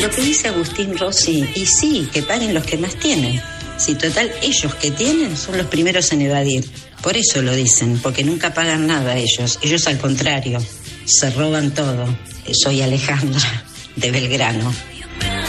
Lo que dice Agustín Rossi, y sí, que paguen los que más tienen. Si total, ellos que tienen son los primeros en evadir. Por eso lo dicen, porque nunca pagan nada ellos. Ellos al contrario, se roban todo. Soy Alejandra de Belgrano.